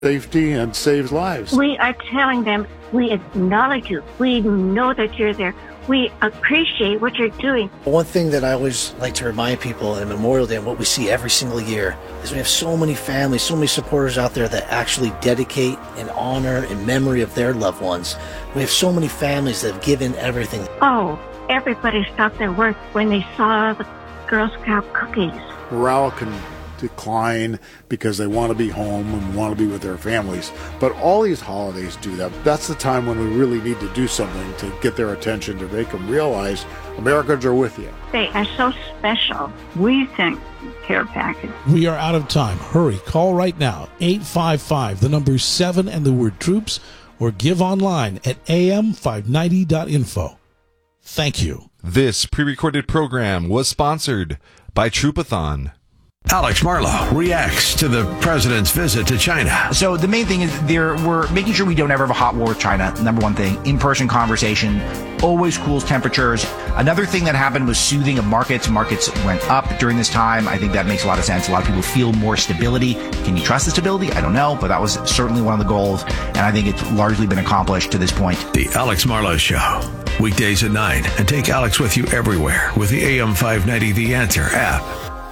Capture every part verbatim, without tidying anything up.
safety and saves lives. We are telling them we acknowledge you. We know that you're there. We appreciate what you're doing. One thing that I always like to remind people in Memorial Day and what we see every single year is we have so many families, so many supporters out there that actually dedicate and honor in memory of their loved ones. We have so many families that have given everything. Oh, everybody stopped their work when they saw the Girl Scout cookies. Morale can decline because they want to be home and want to be with their families. But all these holidays do that. That's the time when we really need to do something to get their attention, to make them realize Americans are with you. They are so special. We think care package. We are out of time. Hurry. Call right now. eight five five, the number seven and the word troops, or give online at a m five ninety dot info. Thank you. This pre-recorded program was sponsored by Troopathon. Alex Marlow reacts to the president's visit to China. So the main thing is there we're making sure we don't ever have a hot war with China. Number one thing, in-person conversation, always cools temperatures. Another thing that happened was soothing of markets. Markets went up during this time. I think that makes a lot of sense. A lot of people feel more stability. Can you trust the stability? I don't know, but that was certainly one of the goals, and I think it's largely been accomplished to this point. The Alex Marlow Show, weekdays at nine, and take Alex with you everywhere with the A M five ninety The Answer app.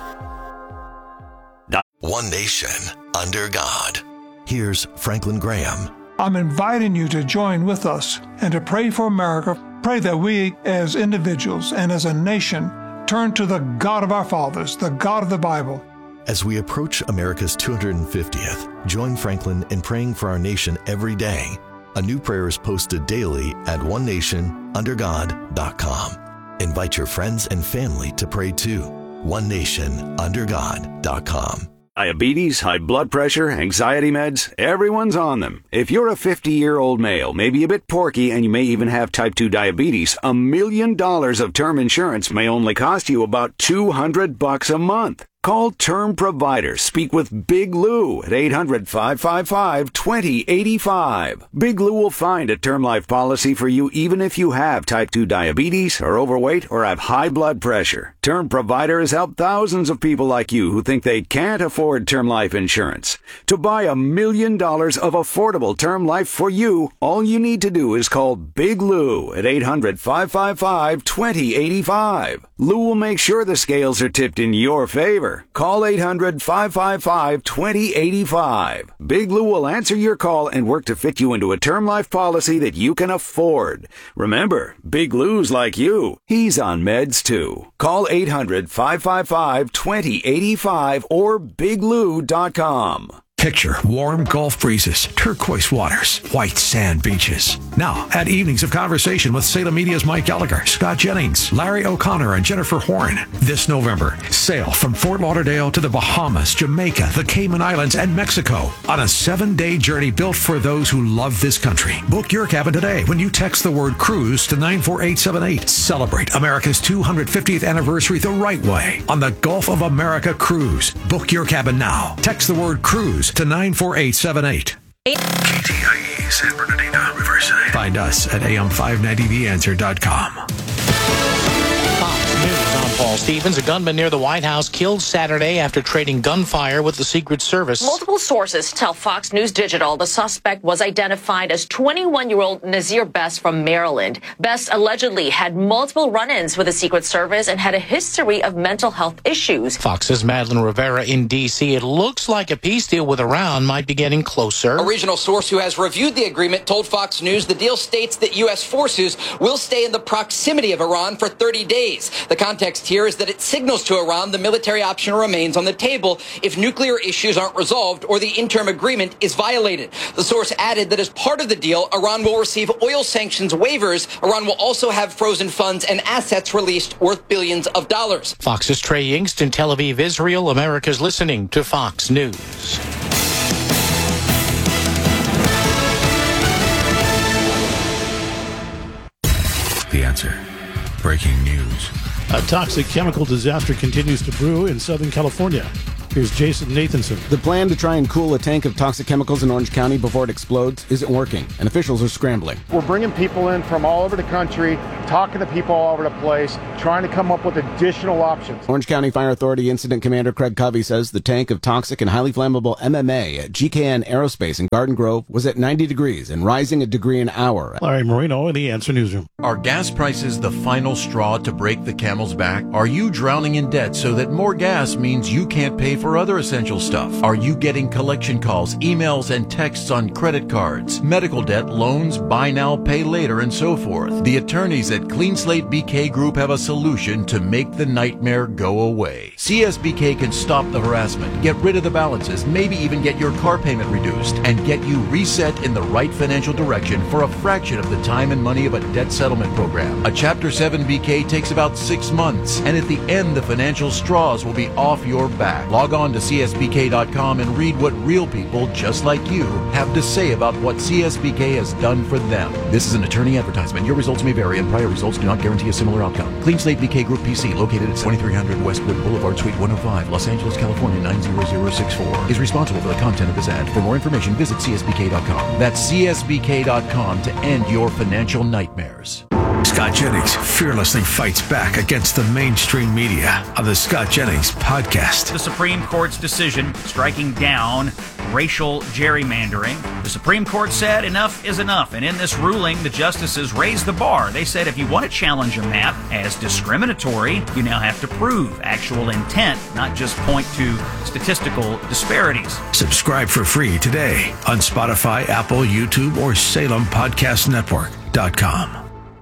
One nation, under God. Here's Franklin Graham. I'm inviting you to join with us and to pray for America. Pray that we, as individuals and as a nation, turn to the God of our fathers, the God of the Bible. As we approach America's two hundred fiftieth, join Franklin in praying for our nation every day. A new prayer is posted daily at one nation under god dot com. Invite your friends and family to pray too. one nation under god dot com. Diabetes, high blood pressure, anxiety meds, everyone's on them. If you're a fifty-year-old male, maybe a bit porky, and you may even have type two diabetes, a million dollars of term insurance may only cost you about two hundred bucks a month. Call Term Provider. Speak with Big Lou at eight hundred, five five five, two zero eight five. Big Lou will find a term life policy for you even if you have type two diabetes, are overweight, or have high blood pressure. Term Provider has helped thousands of people like you who think they can't afford term life insurance. To buy a million dollars of affordable term life for you, all you need to do is call Big Lou at eight hundred, five five five, two zero eight five. Lou will make sure the scales are tipped in your favor. Call eight hundred, five five five, two zero eight five. Big Lou will answer your call and work to fit you into a term life policy that you can afford. Remember, Big Lou's like you. He's on meds too. Call eight hundred, five five five, two zero eight five or big lou dot com. Picture warm Gulf breezes, turquoise waters, white sand beaches. Now, add evenings of conversation with Salem Media's Mike Gallagher, Scott Jennings, Larry O'Connor, and Jennifer Horn. This November, sail from Fort Lauderdale to the Bahamas, Jamaica, the Cayman Islands, and Mexico on a seven-day journey built for those who love this country. Book your cabin today when you text the word cruise to nine four eight seven eight. Celebrate America's two hundred fiftieth anniversary the right way on the Gulf of America Cruise. Book your cabin now. Text the word cruise to nine four eight seven eight. K T I E San Bernardino, Riverside. Find us at A M five ninety the answer dot com. I'm Paul Stevens. A gunman near the White House killed Saturday after trading gunfire with the Secret Service. Multiple sources tell Fox News Digital the suspect was identified as twenty-one-year-old Nazir Best from Maryland. Best allegedly had multiple run-ins with the Secret Service and had a history of mental health issues. Fox's Madeline Rivera in D C. It looks like a peace deal with Iran might be getting closer. A regional source who has reviewed the agreement told Fox News the deal states that U S forces will stay in the proximity of Iran for thirty days. The context here is that it signals to Iran the military option remains on the table if nuclear issues aren't resolved or the interim agreement is violated. The source added that as part of the deal, Iran will receive oil sanctions waivers. Iran will also have frozen funds and assets released worth billions of dollars. Fox's Trey Yingst in Tel Aviv, Israel. America's listening to Fox News. The Answer. Breaking news. A toxic chemical disaster continues to brew in Southern California. Here's Jason Nathanson. The plan to try and cool a tank of toxic chemicals in Orange County before it explodes isn't working, and officials are scrambling. We're bringing people in from all over the country, talking to people all over the place, trying to come up with additional options. Orange County Fire Authority Incident Commander Craig Covey says the tank of toxic and highly flammable M M A at G K N Aerospace in Garden Grove was at ninety degrees and rising a degree an hour. Larry Marino in the Answer Newsroom. Are gas prices the final straw to break the camel's back? Are you drowning in debt so that more gas means you can't pay for other essential stuff? Are you getting collection calls, emails, and texts on credit cards, medical debt, loans, buy now, pay later, and so forth? The attorneys at Clean Slate B K Group have a solution to make the nightmare go away. C S B K can stop the harassment, get rid of the balances, maybe even get your car payment reduced, and get you reset in the right financial direction for a fraction of the time and money of a debt settlement program. A Chapter seven B K takes about six months, and at the end, the financial straws will be off your back. Log on to C S B K dot com and read what real people just like you have to say about what C S B K has done for them. This is an attorney advertisement. Your results may vary, and prior results do not guarantee a similar outcome. Clean Slate B K Group P C, located at twenty-three hundred Westwood Boulevard, Suite one oh five, Los Angeles, California nine zero zero six four, is responsible for the content of this ad. For more information, visit C S B K dot com. That's C S B K dot com to end your financial nightmares. Scott Jennings fearlessly fights back against the mainstream media on the Scott Jennings Podcast. The Supreme Court's decision striking down racial gerrymandering. The Supreme Court said enough is enough, and in this ruling, the justices raised the bar. They said if you want to challenge a map as discriminatory, you now have to prove actual intent, not just point to statistical disparities. Subscribe for free today on Spotify, Apple, YouTube, or Salem Podcast Network dot com.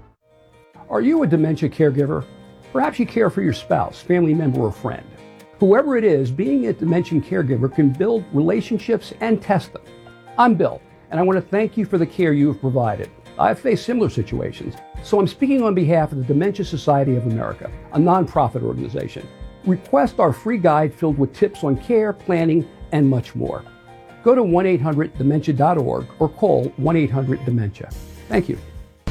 Are you a dementia caregiver? Perhaps you care for your spouse, family member, or friend. Whoever it is, being a dementia caregiver can build relationships and test them. I'm Bill, and I want to thank you for the care you have provided. I've faced similar situations, so I'm speaking on behalf of the Dementia Society of America, a nonprofit organization. Request our free guide filled with tips on care, planning, and much more. Go to one eight hundred dementia dot org or call one eight hundred dementia. Thank you.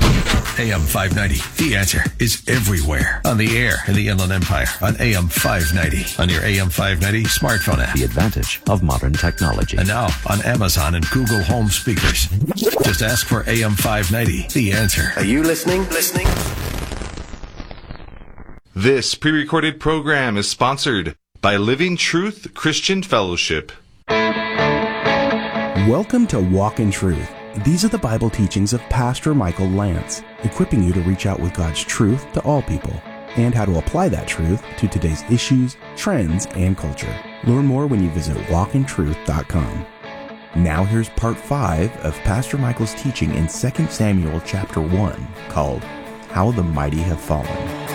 A M five ninety, The Answer, is everywhere. On the air in the Inland Empire, on A M five ninety, on your A M five ninety smartphone app. The advantage of modern technology. And now on Amazon and Google Home speakers. Just ask for A M five ninety, The Answer. Are you listening? Listening? This pre-recorded program is sponsored by Living Truth Christian Fellowship. Welcome to Walk in Truth. These are the Bible teachings of Pastor Michael Lance, equipping you to reach out with God's truth to all people and how to apply that truth to today's issues, trends, and culture. Learn more when you visit walk in truth dot com. Now here's part five of Pastor Michael's teaching in Second Samuel chapter one, called How the Mighty Have Fallen.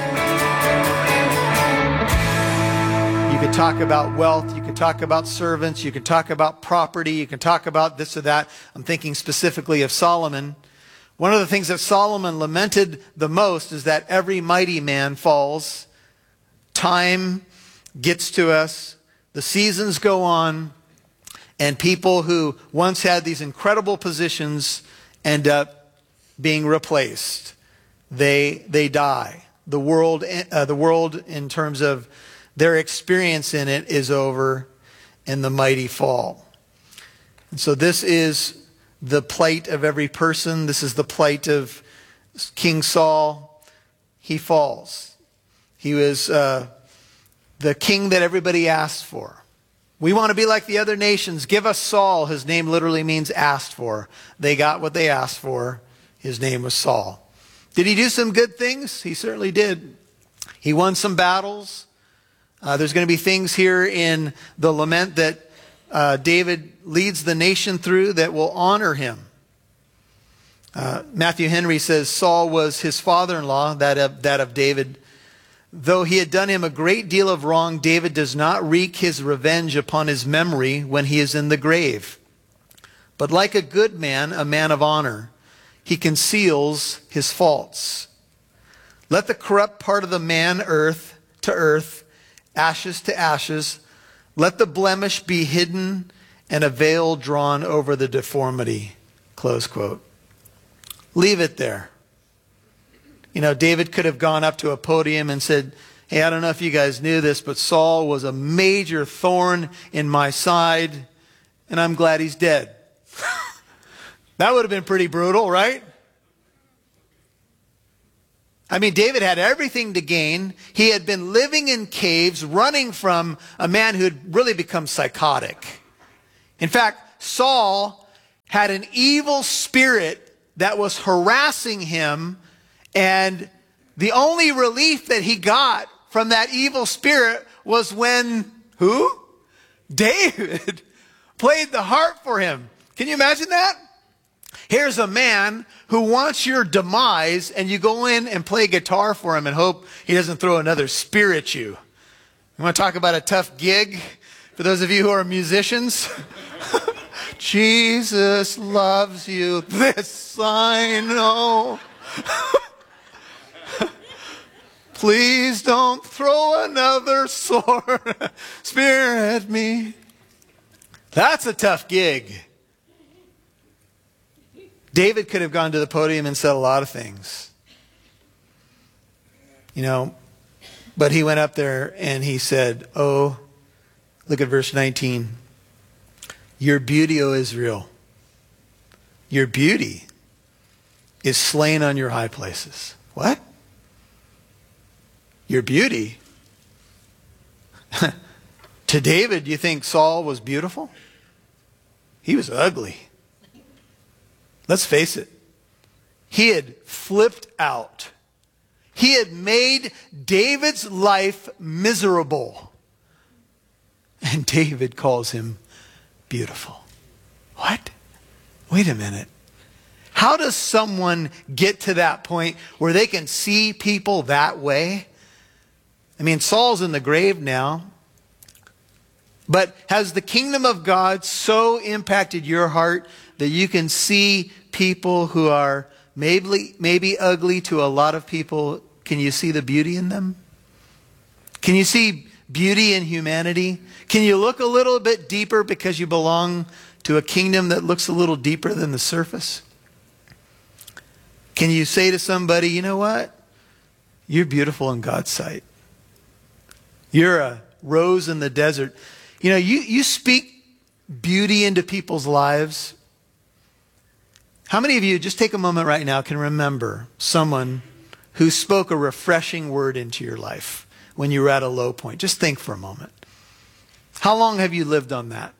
You could talk about wealth, you could talk about servants, you could talk about property, you can talk about this or that. I'm thinking specifically of Solomon. One of the things that Solomon lamented the most is that every mighty man falls. Time gets to us, the seasons go on, and people who once had these incredible positions end up being replaced. They they die. The world, uh, the world in terms of their experience in it is over, and the mighty fall. And so this is the plight of every person. This is the plight of King Saul. He falls. He was uh, the king that everybody asked for. We want to be like the other nations. Give us Saul. His name literally means asked for. They got what they asked for. His name was Saul. Did he do some good things? He certainly did. He won some battles. Uh, there's going to be things here in the lament that uh, David leads the nation through that will honor him. Uh, Matthew Henry says Saul was his father-in-law, that of, that of David. Though he had done him a great deal of wrong, David does not wreak his revenge upon his memory when he is in the grave. But like a good man, a man of honor, he conceals his faults. Let the corrupt part of the man earth to earth, ashes to ashes. Let the blemish be hidden and a veil drawn over the deformity. Close quote. Leave it there. You know, David could have gone up to a podium and said, Hey, I don't know if you guys knew this, but Saul was a major thorn in my side, and I'm glad he's dead. That would have been pretty brutal, right? I mean, David had everything to gain. He had been living in caves, running from a man who had really become psychotic. In fact, Saul had an evil spirit that was harassing him, and the only relief that he got from that evil spirit was when, who? David played the harp for him. Can you imagine that? Here's a man who wants your demise, and you go in and play guitar for him and hope he doesn't throw another spear at you. You want to talk about a tough gig? For those of you who are musicians, Jesus loves you, this I know. Please don't throw another sword, spear at me. That's a tough gig. David could have gone to the podium and said a lot of things. You know, but he went up there and he said, oh, look at verse nineteen. Your beauty, O Israel, your beauty is slain on your high places. What? Your beauty? To David, you think Saul was beautiful? He was ugly. Let's face it. He had flipped out. He had made David's life miserable. And David calls him beautiful. What? Wait a minute. How does someone get to that point where they can see people that way? I mean, Saul's in the grave now. But has the kingdom of God so impacted your heart that you can see people who are maybe, maybe ugly to a lot of people? Can you see the beauty in them? Can you see beauty in humanity? Can you look a little bit deeper because you belong to a kingdom that looks a little deeper than the surface? Can you say to somebody, you know what? You're beautiful in God's sight. You're a rose in the desert. You know, you, you speak beauty into people's lives. How many of you, just take a moment right now, can remember someone who spoke a refreshing word into your life when you were at a low point? Just think for a moment. How long have you lived on that?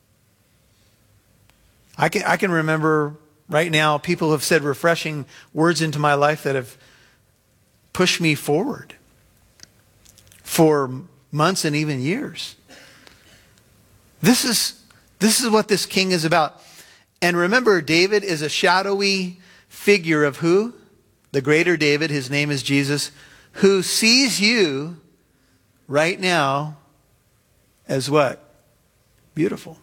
I can, I can remember right now people have said refreshing words into my life that have pushed me forward for months and even years. This is, this is what this king is about. And remember, David is a shadowy figure of who? The greater David, his name is Jesus, who sees you right now as what? Beautiful.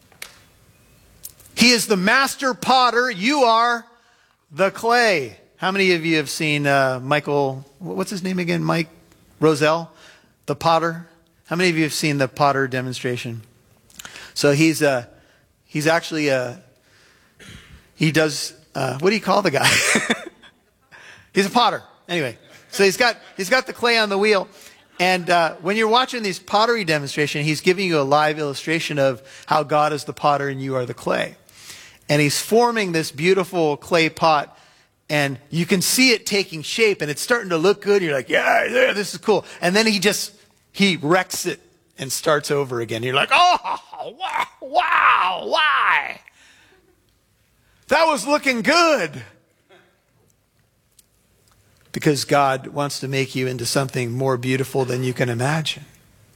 He is the master potter. You are the clay. How many of you have seen uh, Michael, what's his name again? Mike Roselle, the potter? How many of you have seen the potter demonstration? So he's a, he's actually a, he does, uh, what do you call the guy? He's a potter. Anyway, so he's got, he's got the clay on the wheel. And uh, when you're watching these pottery demonstration, he's giving you a live illustration of how God is the potter and you are the clay. And he's forming this beautiful clay pot, and you can see it taking shape, and it's starting to look good. You're like, yeah, yeah, this is cool. And then he just, he wrecks it and starts over again. You're like, oh, wow, wow, why? That was looking good. Because God wants to make you into something more beautiful than you can imagine.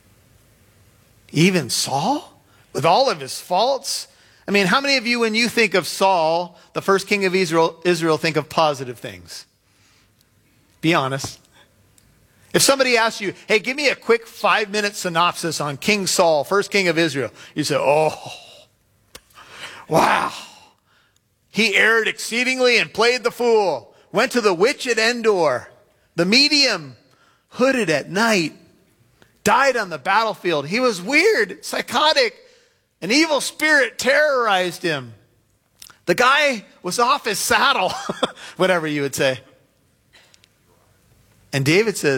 Even Saul, with all of his faults. I mean, how many of you, when you think of Saul, the first king of Israel, Israel, think of positive things? Be honest. If somebody asks you, hey, give me a quick five-minute synopsis on King Saul, first king of Israel, you say, oh, wow. He erred exceedingly and played the fool. Went to the witch at Endor, the medium, hooded at night, died on the battlefield. He was weird, psychotic. An evil spirit terrorized him. The guy was off his saddle, whatever you would say. And David says,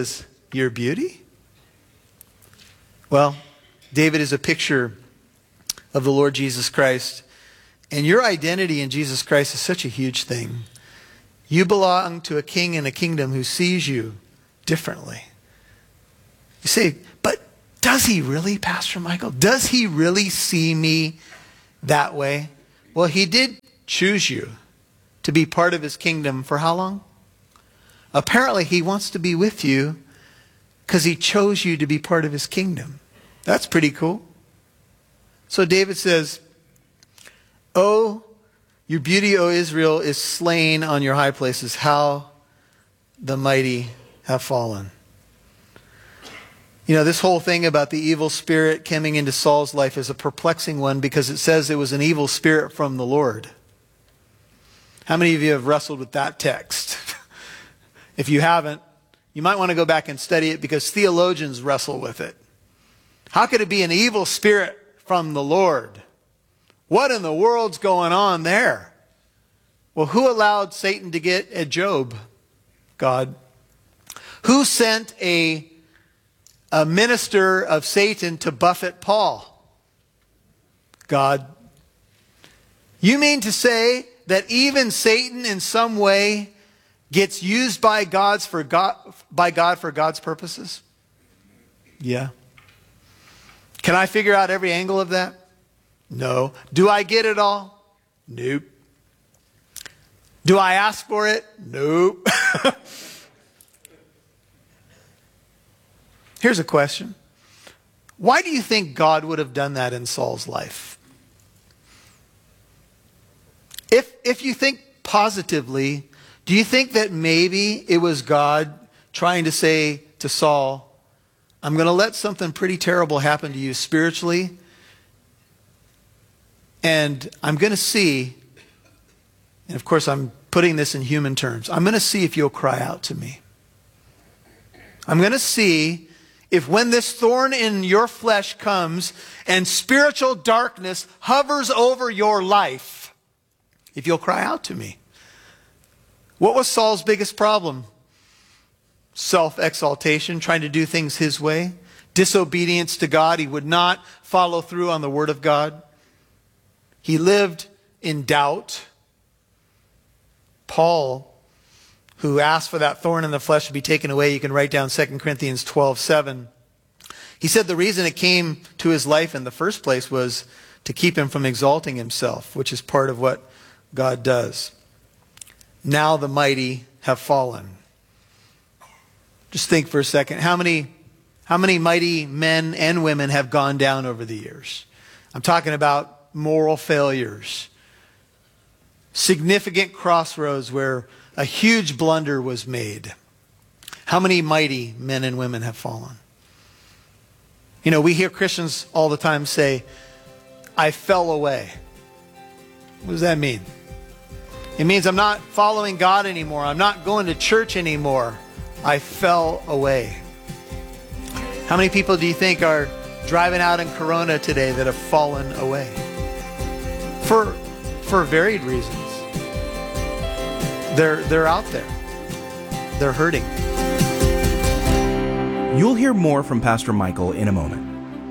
your beauty? Well, David is a picture of the Lord Jesus Christ. And your identity in Jesus Christ is such a huge thing. You belong to a king and a kingdom who sees you differently. You say, but does he really, Pastor Michael? Does he really see me that way? Well, he did choose you to be part of his kingdom for how long? Apparently, he wants to be with you because he chose you to be part of his kingdom. That's pretty cool. So David says, "Oh, your beauty, O Israel, is slain on your high places. How the mighty have fallen." You know, this whole thing about the evil spirit coming into Saul's life is a perplexing one because it says it was an evil spirit from the Lord. How many of you have wrestled with that text? If you haven't, you might want to go back and study it because theologians wrestle with it. How could it be an evil spirit from the Lord? What in the world's going on there? Well, who allowed Satan to get at Job? God. Who sent a, a minister of Satan to buffet Paul? God. You mean to say that even Satan in some way gets used by God's for God by God for God's purposes? Yeah. Can I figure out every angle of that? No. Do I get it all? Nope. Do I ask for it? Nope. Here's a question. Why do you think God would have done that in Saul's life? If, if you think positively, do you think that maybe it was God trying to say to Saul, I'm going to let something pretty terrible happen to you spiritually, and I'm going to see, and of course I'm putting this in human terms, I'm going to see if you'll cry out to me. I'm going to see if when this thorn in your flesh comes and spiritual darkness hovers over your life, if you'll cry out to me. What was Saul's biggest problem? Self-exaltation, trying to do things his way. Disobedience to God. He would not follow through on the word of God. He lived in doubt. Paul, who asked for that thorn in the flesh to be taken away, you can write down Second Corinthians twelve seven. He said the reason it came to his life in the first place was to keep him from exalting himself, which is part of what God does. Now the mighty have fallen. Just think for a second. How many, how many mighty men and women have gone down over the years? I'm talking about moral failures. Significant crossroads where a huge blunder was made. How many mighty men and women have fallen? You know, we hear Christians all the time say, I fell away. What does that mean? It means I'm not following God anymore. I'm not going to church anymore. I fell away. How many people do you think are driving out in Corona today that have fallen away? For, for varied reasons. They're, they're out there. They're hurting. You'll hear more from Pastor Michael in a moment.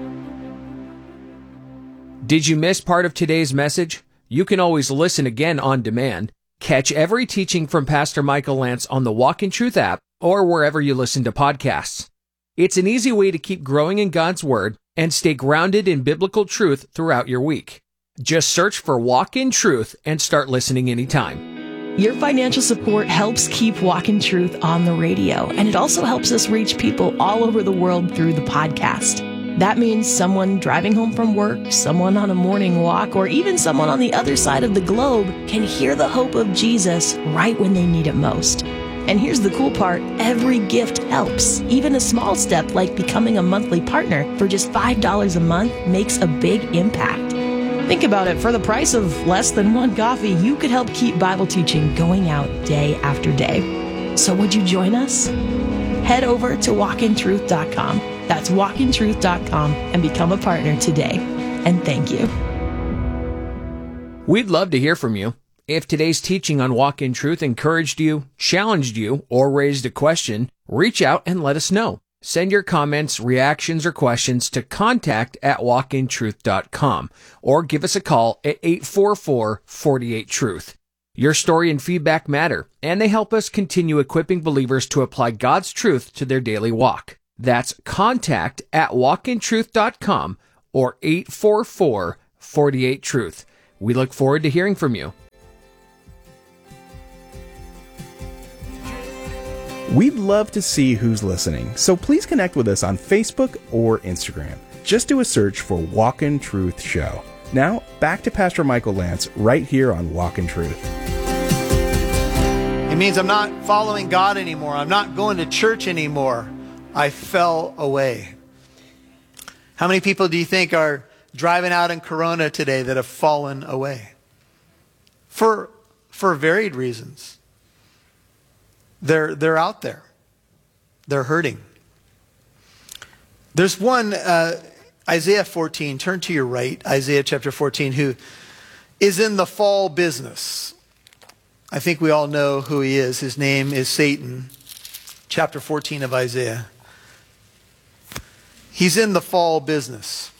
Did you miss part of today's message? You can always listen again on demand. Catch every teaching from Pastor Michael Lance on the Walk in Truth app or wherever you listen to podcasts. It's an easy way to keep growing in God's Word and stay grounded in biblical truth throughout your week. Just search for Walk in Truth and start listening anytime. Your financial support helps keep Walk in Truth on the radio, and it also helps us reach people all over the world through the podcast. That means someone driving home from work, someone on a morning walk, or even someone on the other side of the globe can hear the hope of Jesus right when they need it most. And here's the cool part, every gift helps. Even a small step like becoming a monthly partner for just five dollars a month makes a big impact. Think about it, for the price of less than one coffee, you could help keep Bible teaching going out day after day. So would you join us? Head over to walk in truth dot com. That's walk in truth dot com and become a partner today. And thank you. We'd love to hear from you. If today's teaching on Walk in Truth encouraged you, challenged you, or raised a question, reach out and let us know. Send your comments, reactions, or questions to contact at walk in truth dot com or give us a call at eight four four, four eight, truth. Your story and feedback matter, and they help us continue equipping believers to apply God's truth to their daily walk. That's contact at walk in truth dot com or eight four four, four eight, truth. We look forward to hearing from you. We'd love to see who's listening, so please connect with us on Facebook or Instagram. Just do a search for Walk in Truth Show. Now, back to Pastor Michael Lance right here on Walk in Truth. It means I'm not following God anymore. I'm not going to church anymore. I fell away. How many people do you think are driving out in Corona today that have fallen away? For, for varied reasons. They're, they're out there. They're hurting. There's one, uh, Isaiah fourteen, turn to your right, Isaiah chapter fourteen, who is in the fall business. I think we all know who he is. His name is Satan. Chapter fourteen of Isaiah. He's in the fall business.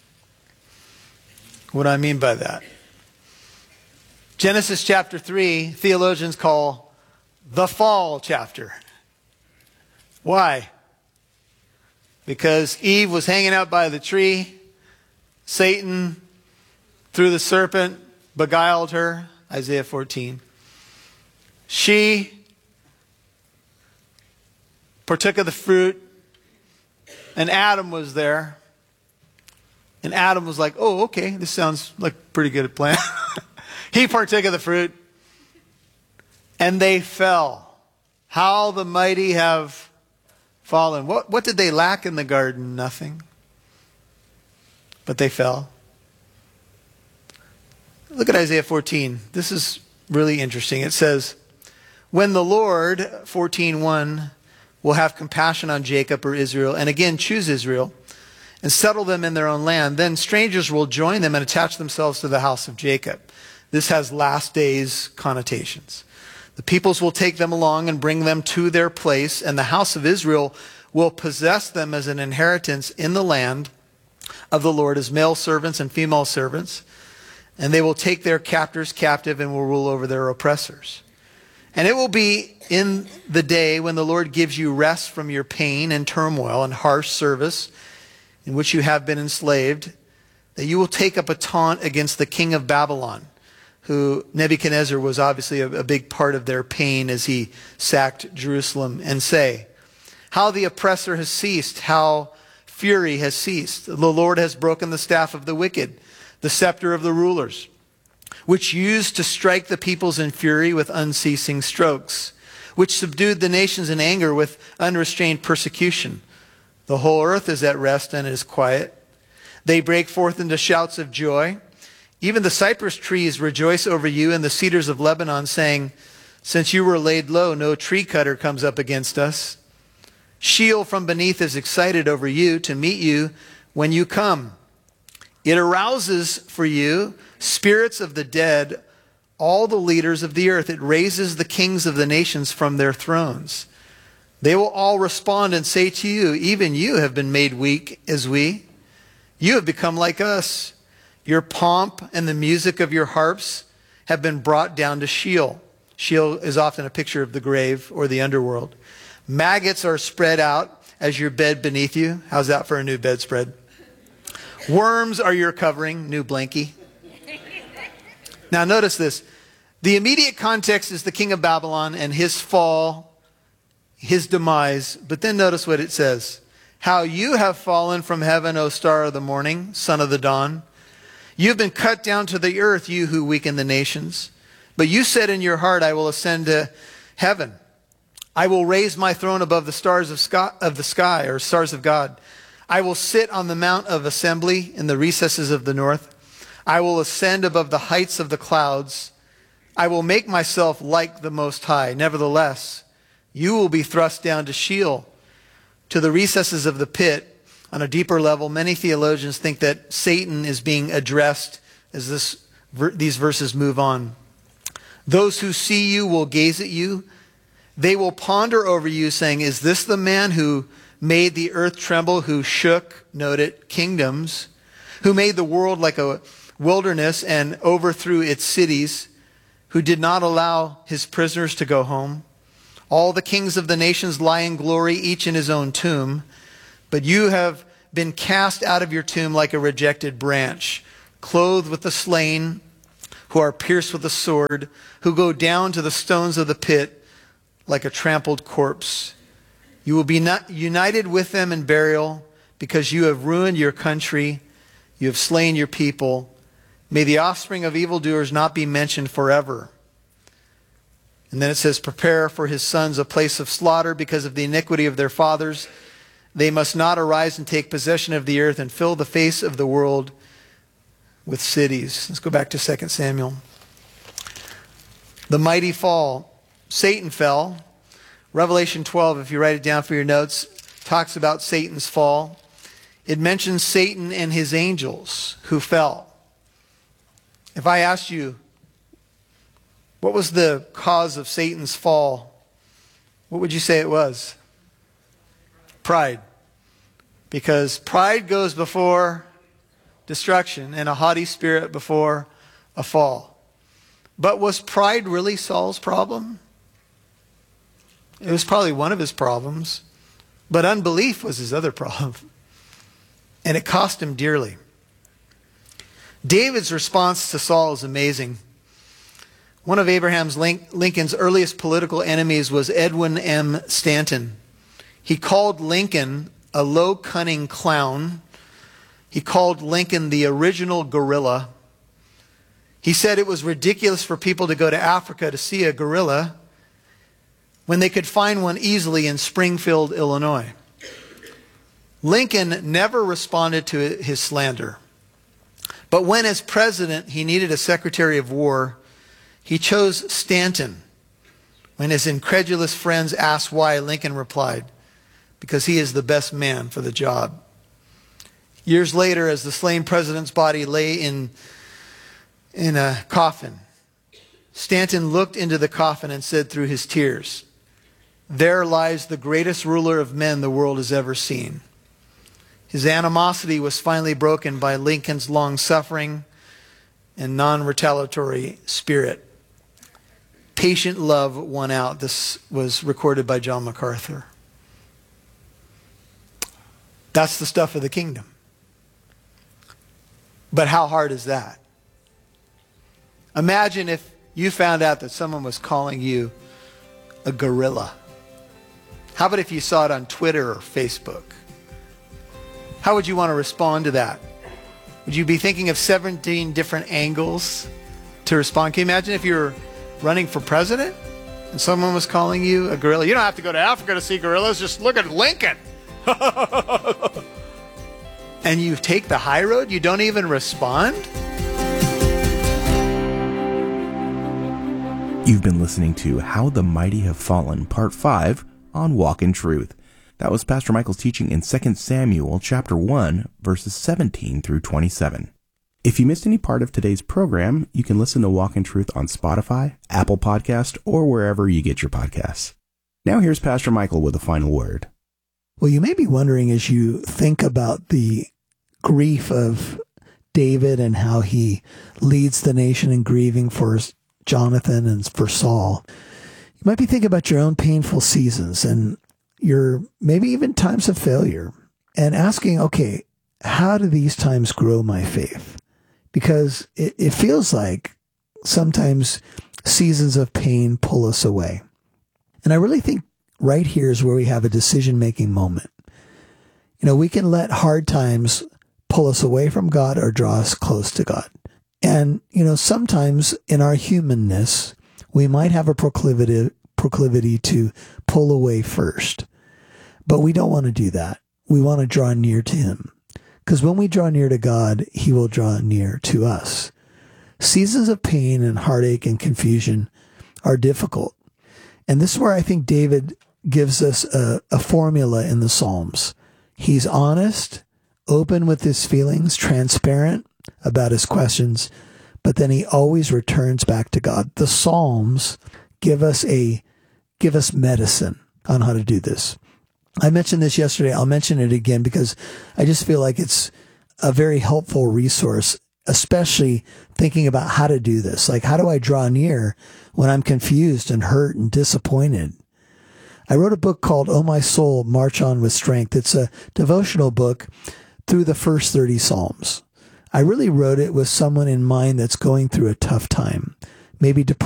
What do I mean by that? Genesis chapter three, theologians call the fall chapter. Why? Because Eve was hanging out by the tree. Satan, through the serpent, beguiled her. Isaiah fourteen. She partook of the fruit, and Adam was there. And Adam was like, oh, okay, this sounds like a pretty good plan. He partook of the fruit. And they fell. How the mighty have fallen. What, what did they lack in the garden? Nothing. But they fell. Look at Isaiah fourteen. This is really interesting. It says, when the Lord, fourteen one, will have compassion on Jacob or Israel, and again choose Israel, and settle them in their own land, then strangers will join them and attach themselves to the house of Jacob. This has last days connotations. The peoples will take them along and bring them to their place, and the house of Israel will possess them as an inheritance in the land of the Lord as male servants and female servants, and they will take their captors captive and will rule over their oppressors. And it will be in the day when the Lord gives you rest from your pain and turmoil and harsh service in which you have been enslaved, that you will take up a taunt against the king of Babylon, who Nebuchadnezzar was obviously a, a big part of their pain as he sacked Jerusalem, and say, how the oppressor has ceased, how fury has ceased. The Lord has broken the staff of the wicked, the scepter of the rulers, which used to strike the peoples in fury with unceasing strokes, which subdued the nations in anger with unrestrained persecution. The whole earth is at rest and is quiet. They break forth into shouts of joy. Even the cypress trees rejoice over you, and the cedars of Lebanon, saying, since you were laid low, no tree cutter comes up against us. Sheol from beneath is excited over you to meet you when you come. It arouses for you spirits of the dead, all the leaders of the earth. It raises the kings of the nations from their thrones. They will all respond and say to you, even you have been made weak as we. You have become like us. Your pomp and the music of your harps have been brought down to Sheol. Sheol is often a picture of the grave or the underworld. Maggots are spread out as your bed beneath you. How's that for a new bedspread? Worms are your covering, new blankie. Now notice this. The immediate context is the king of Babylon and his fall, his demise. But then notice what it says. How you have fallen from heaven, O star of the morning, son of the dawn. You have been cut down to the earth, you who weaken the nations. But you said in your heart, I will ascend to heaven. I will raise my throne above the stars of, sky, of the sky, or stars of God. I will sit on the mount of assembly in the recesses of the north. I will ascend above the heights of the clouds. I will make myself like the Most High. Nevertheless, you will be thrust down to Sheol, to the recesses of the pit. On a deeper level, many theologians think that Satan is being addressed as this, these verses move on. Those who see you will gaze at you. They will ponder over you, saying, is this the man who made the earth tremble, who shook, note it, kingdoms, who made the world like a wilderness and overthrew its cities, who did not allow his prisoners to go home. All the kings of the nations lie in glory, each in his own tomb. But you have been cast out of your tomb like a rejected branch, clothed with the slain, who are pierced with the sword, who go down to the stones of the pit like a trampled corpse. You will be not united with them in burial, because you have ruined your country. You have slain your people. May the offspring of evildoers not be mentioned forever. And then it says, prepare for his sons a place of slaughter because of the iniquity of their fathers. They must not arise and take possession of the earth and fill the face of the world with cities. Let's go back to Second Samuel. The mighty fall. Satan fell. Revelation twelve, if you write it down for your notes, talks about Satan's fall. It mentions Satan and his angels who fell. If I asked you, what was the cause of Satan's fall? What would you say it was? Pride. Because pride goes before destruction and a haughty spirit before a fall. But was pride really Saul's problem? It was probably one of his problems. But unbelief was his other problem. And it cost him dearly. David's response to Saul is amazing. One of Abraham Lincoln's earliest political enemies was Edwin M. Stanton. He called Lincoln a low, cunning clown. He called Lincoln the original gorilla. He said it was ridiculous for people to go to Africa to see a gorilla when they could find one easily in Springfield, Illinois. Lincoln never responded to his slander. But when, as president, he needed a secretary of war, he chose Stanton. When his incredulous friends asked why, Lincoln replied, because he is the best man for the job. Years later, as the slain president's body lay in, in a coffin, Stanton looked into the coffin and said through his tears, there lies the greatest ruler of men the world has ever seen. His animosity was finally broken by Lincoln's long-suffering and non-retaliatory spirit. Patient love won out. This was recorded by John MacArthur. That's the stuff of the kingdom. But how hard is that? Imagine if you found out that someone was calling you a gorilla. How about if you saw it on Twitter or Facebook? How would you want to respond to that? Would you be thinking of seventeen different angles to respond? Can you imagine if you're running for president and someone was calling you a gorilla? You don't have to go to Africa to see gorillas. Just look at Lincoln. And you take the high road? You don't even respond? You've been listening to How the Mighty Have Fallen, Part five on Walk in Truth. That was Pastor Michael's teaching in Second Samuel chapter one, verses seventeen through twenty-seven. If you missed any part of today's program, you can listen to Walk in Truth on Spotify, Apple Podcast, or wherever you get your podcasts. Now here's Pastor Michael with a final word. Well, you may be wondering as you think about the grief of David and how he leads the nation in grieving for Jonathan and for Saul. You might be thinking about your own painful seasons and your maybe even times of failure and asking, okay, how do these times grow my faith? Because it, it feels like sometimes seasons of pain pull us away. And I really think right here is where we have a decision-making moment. You know, we can let hard times pull us away from God or draw us close to God. And, you know, sometimes in our humanness, we might have a proclivity, proclivity to pull away first. But we don't want to do that. We want to draw near to Him. Because when we draw near to God, He will draw near to us. Seasons of pain and heartache and confusion are difficult. And this is where I think David gives us a, a formula in the Psalms. He's honest, open with his feelings, transparent about his questions, but then he always returns back to God. The Psalms give us a give us medicine on how to do this. I mentioned this yesterday. I'll mention it again because I just feel like it's a very helpful resource, especially thinking about how to do this. Like, how do I draw near when I'm confused and hurt and disappointed? I wrote a book called Oh My Soul, March On With Strength. It's a devotional book through the first thirty Psalms. I really wrote it with someone in mind that's going through a tough time, maybe depression.